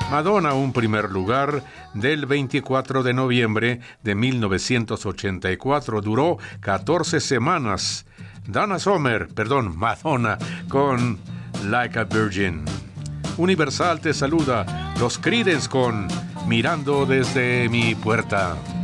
Madonna, un primer lugar del 24 de noviembre de 1984. Duró 14 semanas. Madonna, con Like a Virgin. Universal te saluda. Los Creedence con Mirando desde mi puerta.